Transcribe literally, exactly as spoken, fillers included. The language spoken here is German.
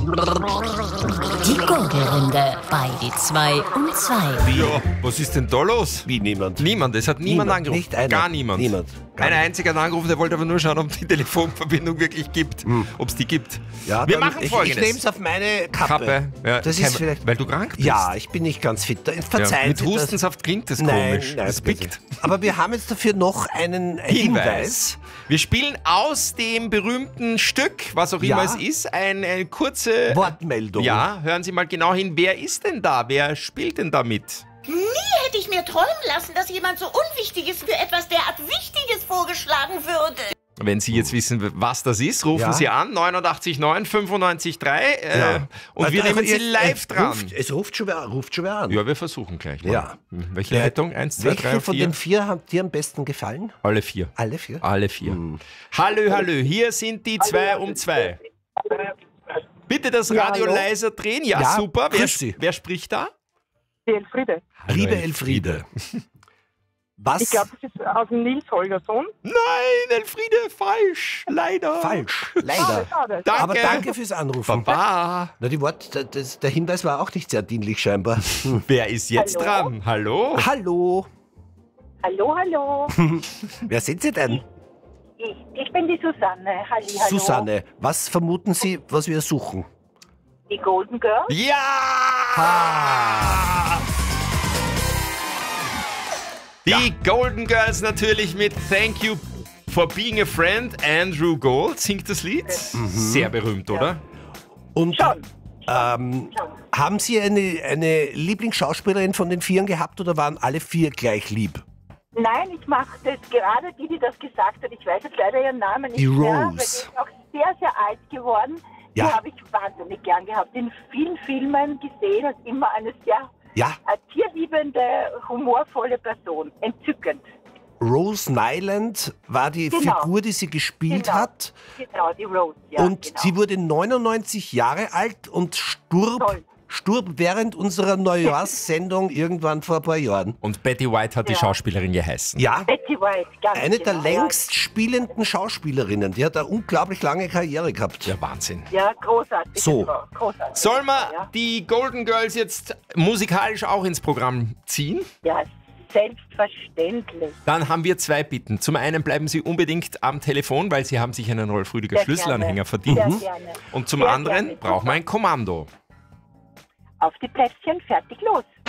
Die Gurgelrunde bei die zwei um zwei. Ja, was ist denn da los? Wie niemand? Niemand, es hat niemand, Niemand, angerufen. nicht einer. Gar niemand. Niemand. Gar Ein nicht. einziger hat angerufen, der wollte aber nur schauen, ob die Telefonverbindung wirklich gibt. Ob es die gibt. Ja, Wir dann- machen ich, ich Folgendes. nehme es auf meine Kappe. Kappe. Ja, Das kein- ist vielleicht. Weil du krank bist. Ja, ich bin nicht ganz fit. Ja, Verzeihen mit Sie das. Hustensaft klingt das Nein, komisch. nein, das bitte. pickt. Aber wir haben jetzt dafür noch einen Hinweis. Hinweis. Wir spielen aus dem berühmten Stück, was auch immer Ja. es ist, eine, eine kurze Wortmeldung. Ja, hören Sie mal genau hin. Wer ist denn da? Wer spielt denn da mit? Nie hätte ich mir träumen lassen, dass jemand so Unwichtiges für etwas derart Wichtiges vorgeschlagen würde. Wenn Sie jetzt wissen, was das ist, rufen Ja. Sie an, neunundachtzig neun fünfundneunzig drei äh, Ja. und Also, wir nehmen Sie es- live es dran. Ruft, es ruft schon, wer, ruft schon wer an. Ja, wir versuchen gleich mal. Ja. Hm, Welche Leitung? Eins, zwei, drei, Welche von vier? den vier hat dir am besten gefallen? Alle vier. Alle vier? Alle vier. Hm. Hallo, hallo, hier sind die zwei um zwei. Bitte das Radio hallo. leiser drehen. Ja, Ja, super. Wer, grüß Sie. wer spricht da? Die Elfriede. Liebe Elfriede. Was? Ich glaube, das ist aus dem Nils Holgersson. Nein, Elfriede, falsch. Leider. Falsch. Leider. Schade. Danke. Aber danke fürs Anrufen. Baba. Na, die Wort, der, das, der Hinweis war auch nicht sehr dienlich scheinbar. Hm. Wer ist jetzt Hallo? dran? Hallo? Hallo. Hallo, hallo. Wer sind Sie denn? Ich, ich bin die Susanne. Halli, hallo. Susanne. Was vermuten Sie, was wir suchen? Die Golden Girl. Ja! Die Golden Girls natürlich mit Thank You for Being a Friend. Andrew Gold singt das Lied. Sehr berühmt, oder? Und Schon. ähm, haben Sie eine, eine Lieblingsschauspielerin von den Vieren gehabt oder waren alle vier gleich lieb? Nein, ich mache das gerade, die, die das gesagt hat. Ich weiß jetzt leider ihren Namen nicht Die mehr. Rose. Weil die ist auch sehr, sehr alt geworden. Ja. Die habe ich wahnsinnig gern gehabt. In vielen Filmen gesehen und immer eine sehr Ja, äh, tierliebende, humorvolle Person. Entzückend. Rose Nyland war die Genau. Figur, die sie gespielt Genau. hat. Genau, die Rose. Ja, Und genau. sie wurde neunundneunzig Jahre alt und sturb, Toll. sturb während unserer Neujahrssendung irgendwann vor ein paar Jahren. Und Betty White hat die Ja. Schauspielerin geheißen. Ja, Betty White, ganz eine genau. der längst spielenden Schauspielerinnen. Die hat eine unglaublich lange Karriere gehabt. Ja, Wahnsinn. Ja, ja großartig. So. Frau, großartig. Sollen wir Ja, die Golden Girls jetzt musikalisch auch ins Programm ziehen? ja selbstverständlich. Dann haben wir zwei Bitten. Zum einen bleiben Sie unbedingt am Telefon, weil Sie haben sich einen Rolf Rüdiger Sehr Schlüsselanhänger gerne. verdient. Sehr gerne. Und zum Sehr anderen gerne. brauchen wir ein Kommando. Auf die Plätzchen, fertig, los.